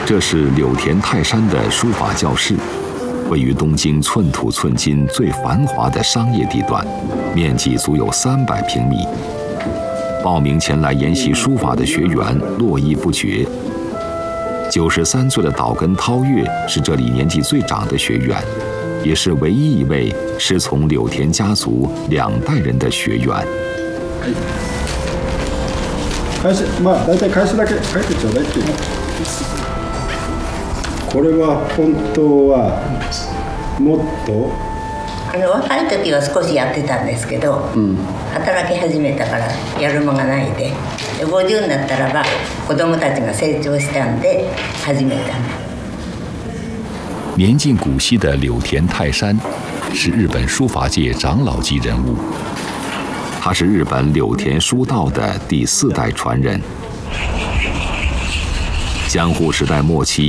这是柳田泰山的书法教室，位于东京寸土寸金最繁华的商业地段，面积足有300平米。报名前来研习书法的学员络绎不绝。93岁的岛根涛月是这里年纪最长的学员，也是唯一一位师从柳田家族2代人的学員。 大体返しだけ書いてちょうだいっていう。これは本当はもっと若い時は少しやってたんですけど、働き始めたからやる間がないで、50になったらば子供たちが成長したんで始めた。 年近古稀的柳田泰山是日本书法界长老级人物，他是日本柳田书道的第4代传人。江户时代末期，